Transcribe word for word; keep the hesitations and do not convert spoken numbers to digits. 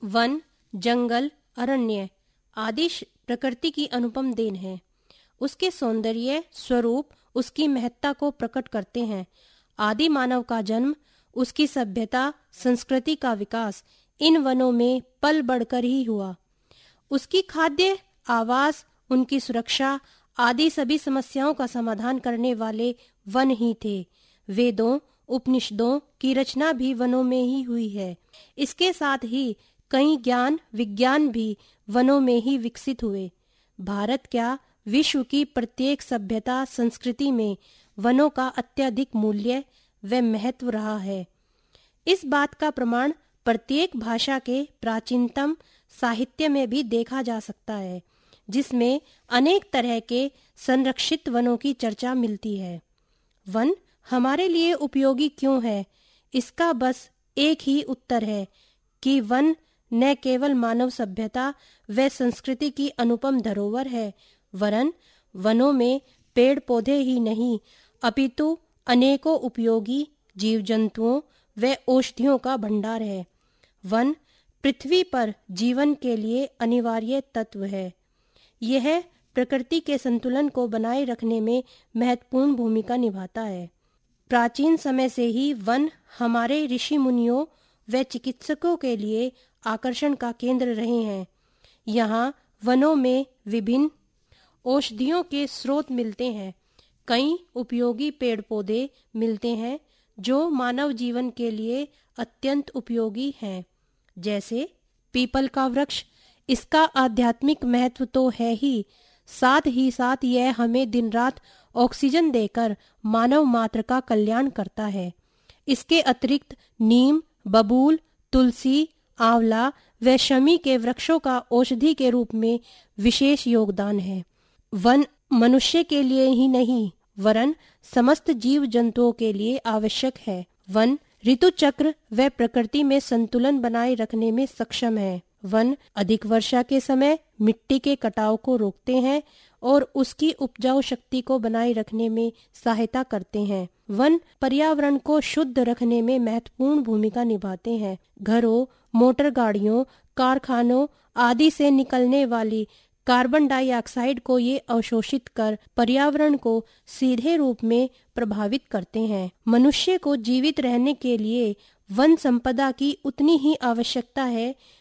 One, जंगल, अरण्य आदि प्रकृति की अनुपम देन है। उसके सौंदर्य, स्वरूप उसकी महत्ता को प्रकट करते हैं। आदि मानव का जन्म, उसकी सभ्यता, संस्कृति का विकास इन वनों में पल बढ़कर ही हुआ। उसकी खाद्य, आवास, उनकी सुरक्षा आदि सभी समस्याओं का समाधान करने वाले वन ही थे। वेदों, उपनिषदों की रचना भी वनों में ही हुई है। इसके साथ ही कई ज्ञान विज्ञान भी वनों में ही विकसित हुए। भारत क्या, विश्व की प्रत्येक सभ्यता संस्कृति में वनों का अत्यधिक मूल्य व महत्व रहा है। इस बात का प्रमाण प्रत्येक भाषा के प्राचीनतम साहित्य में भी देखा जा सकता है, जिसमें अनेक तरह के संरक्षित वनों की चर्चा मिलती है। वन हमारे लिए उपयोगी क्यों है? इसका बस एक ही उत्तर है कि वन न केवल मानव सभ्यता व संस्कृति की अनुपम धरोहर है, वरन वनों में पेड़ पौधे ही नहीं अपितु अनेकों उपयोगी जीव जंतुओं व औषधियों का भंडार है। वन पृथ्वी पर जीवन के लिए अनिवार्य तत्व है। यह प्रकृति के संतुलन को बनाए रखने में महत्वपूर्ण भूमिका निभाता है। प्राचीन समय से ही वन हमारे ऋषि मुनियों व चिकित्सकों के लिए आकर्षण का केंद्र रहे हैं। यहाँ वनों में विभिन्न औषधियों के स्रोत मिलते हैं। कई उपयोगी पेड़ पौधे मिलते हैं जो मानव जीवन के लिए अत्यंत उपयोगी हैं, जैसे पीपल का वृक्ष। इसका आध्यात्मिक महत्व तो है ही, साथ ही साथ यह हमें दिन रात ऑक्सीजन देकर मानव मात्र का कल्याण करता है। इसके अतिरिक्त नीम, बबूल, तुलसी, आंवला व शमी के वृक्षों का औषधि के रूप में विशेष योगदान है। वन मनुष्य के लिए ही नहीं वरन समस्त जीव जंतुओं के लिए आवश्यक है। वन ऋतु चक्र व प्रकृति में संतुलन बनाए रखने में सक्षम है। वन अधिक वर्षा के समय मिट्टी के कटाव को रोकते हैं और उसकी उपजाऊ शक्ति को बनाए रखने में सहायता करते हैं। वन पर्यावरण को शुद्ध रखने में महत्वपूर्ण भूमिका निभाते हैं। घरों, मोटर गाड़ियों, कारखानों आदि से निकलने वाली कार्बन डाइऑक्साइड को ये अवशोषित कर पर्यावरण को सीधे रूप में प्रभावित करते हैं। मनुष्य को जीवित रहने के लिए वन संपदा की उतनी ही आवश्यकता है